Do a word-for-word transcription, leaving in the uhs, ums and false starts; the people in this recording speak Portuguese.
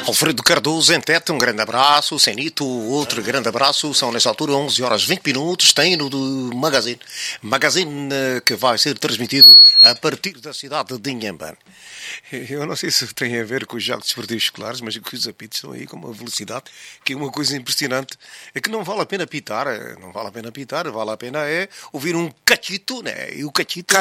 Alfredo Cardoso em Tete, um grande abraço. Senito, outro grande abraço. São nesta altura onze horas e vinte minutos. Tem no do Magazine. Magazine que vai ser transmitido a partir da cidade de Inhambane. Eu não sei se tem a ver com os jogos desportivos escolares, mas que os apitos estão aí com uma velocidade que é uma coisa impressionante. É que não vale a pena apitar, não vale a pena apitar, vale a pena é ouvir um cachito, né? E o cachito